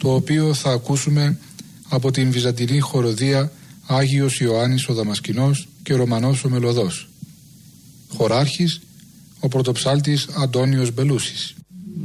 το οποίο θα ακούσουμε από την Βυζαντινή χοροδία Άγιος Ιωάννης ο Δαμασκηνός και Ρωμανός ο Μελωδός. Χοράρχης ο πρωτοψάλτης Αντώνιος Μπελούσης.